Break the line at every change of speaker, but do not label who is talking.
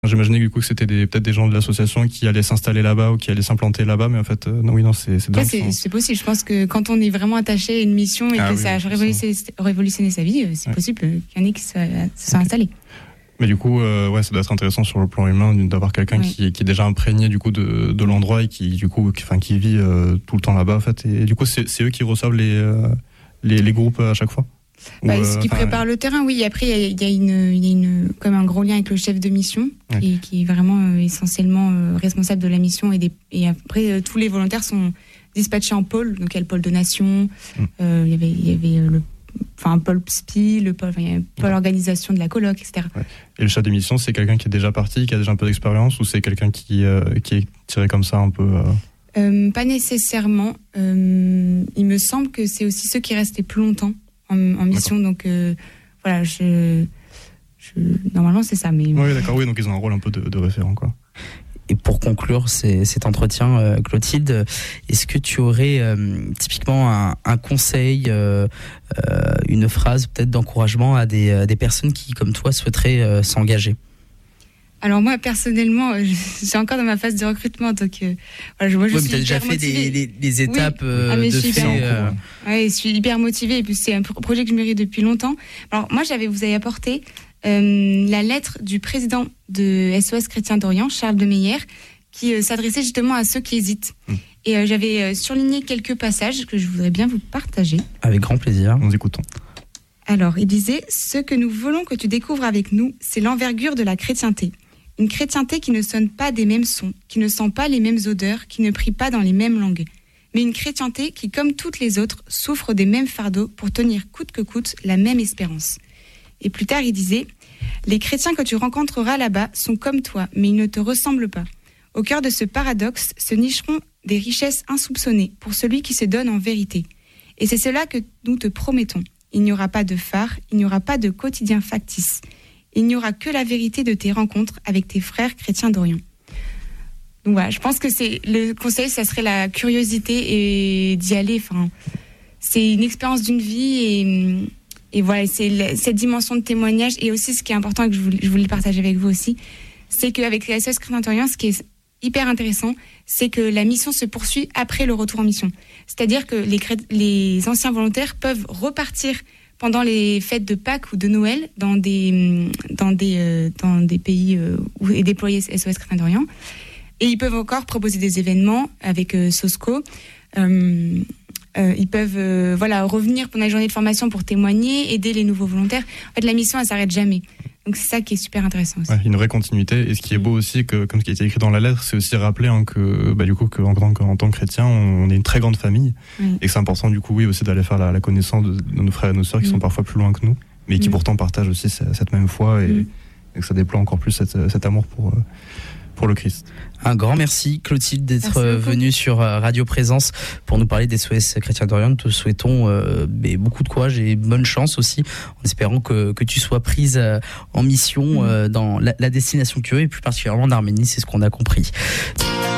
J'imaginais du coup que c'était peut-être des gens de l'association qui allaient s'installer là-bas ou qui allaient s'implanter là-bas, mais en fait, non, c'est dingue.
C'est possible. Je pense que quand on est vraiment attaché à une mission et que ça a révolutionné sa vie, c'est possible qu'il y en ait qui se soient installés.
Mais du coup, ça doit être intéressant sur le plan humain d'avoir quelqu'un qui est déjà imprégné du coup de l'endroit et qui vit tout le temps là-bas en fait. Et du coup, c'est eux qui reçoivent les groupes à chaque fois.
Ce qui prépare le terrain, oui. Après, il y a comme un gros lien avec le chef de mission, qui est vraiment essentiellement responsable de la mission. Et après, tous les volontaires sont dispatchés en pôle. Donc, il y a le pôle donation, il y avait un pôle SPI, le pôle organisation de la coloc, etc. Ouais.
Et le chef de mission, c'est quelqu'un qui est déjà parti, qui a déjà un peu d'expérience, ou c'est quelqu'un qui est tiré comme ça un peu
Pas nécessairement. Il me semble que c'est aussi ceux qui restaient plus longtemps en mission, donc voilà, normalement c'est ça. Mais...
Oui, d'accord, oui, donc ils ont un rôle un peu de référent, quoi.
Et pour conclure cet entretien, Clotilde, est-ce que tu aurais typiquement un conseil, une phrase peut-être d'encouragement à des personnes qui, comme toi, souhaiteraient s'engager ?
Alors moi personnellement, j'ai encore dans ma phase de recrutement, donc moi je suis
tu as déjà fait les étapes de fait.
Je suis hyper motivée et puis c'est un projet que je mûris depuis longtemps. Alors moi vous avez apporté la lettre du président de SOS Chrétien d'Orient, Charles de Meyer, qui s'adressait justement à ceux qui hésitent. Et j'avais surligné quelques passages que je voudrais bien vous partager.
Avec grand plaisir.
Nous écoutons.
Alors il disait: ce que nous voulons que tu découvres avec nous, c'est l'envergure de la chrétienté. Une chrétienté qui ne sonne pas des mêmes sons, qui ne sent pas les mêmes odeurs, qui ne prie pas dans les mêmes langues. Mais une chrétienté qui, comme toutes les autres, souffre des mêmes fardeaux pour tenir coûte que coûte la même espérance. Et plus tard, il disait: les chrétiens que tu rencontreras là-bas sont comme toi, mais ils ne te ressemblent pas. Au cœur de ce paradoxe se nicheront des richesses insoupçonnées pour celui qui se donne en vérité. Et c'est cela que nous te promettons. Il n'y aura pas de phare, il n'y aura pas de quotidien factice. Il n'y aura que la vérité de tes rencontres avec tes frères chrétiens d'Orient. Donc voilà, je pense que le conseil, ça serait la curiosité et d'y aller. Enfin, c'est une expérience d'une vie et voilà, c'est cette dimension de témoignage. Et aussi, ce qui est important et que je voulais partager avec vous aussi, c'est qu'avec les SOS Chrétien d'Orient, ce qui est hyper intéressant, c'est que la mission se poursuit après le retour en mission. C'est-à-dire que les anciens volontaires peuvent repartir pendant les fêtes de Pâques ou de Noël dans des pays où est déployé SOS Chrétien d'Orient. Et ils peuvent encore proposer des événements avec SOSCO. Ils peuvent revenir pendant les journées de formation pour témoigner, aider les nouveaux volontaires. En fait, la mission, elle ne s'arrête jamais. Donc c'est ça qui est super intéressant aussi.
Ouais, une vraie continuité. Et ce qui est beau aussi, comme ce qui a été écrit dans la lettre, c'est aussi rappeler en tant que chrétien, on est une très grande famille. Et que c'est important du coup, aussi d'aller faire la connaissance de nos frères et nos sœurs qui sont parfois plus loin que nous, mais qui pourtant partagent aussi cette même foi et que ça déploie encore plus cet amour pour le Christ.
Un grand merci, Clotilde, d'être venue sur Radio Présence pour nous parler des SOS Chrétien d'Orient. Nous te souhaitons beaucoup de courage et bonne chance aussi, en espérant que tu sois prise en mission dans la destination que tu veux, et plus particulièrement en Arménie, c'est ce qu'on a compris.